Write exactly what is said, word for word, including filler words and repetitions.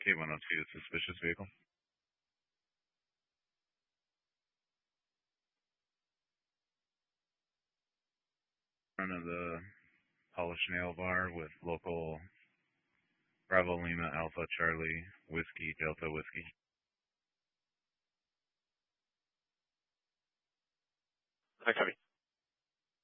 K one oh two, suspicious vehicle. Front of the Polished Nail Bar with local Bravo Lima Alpha Charlie Whiskey Delta Whiskey. I copy.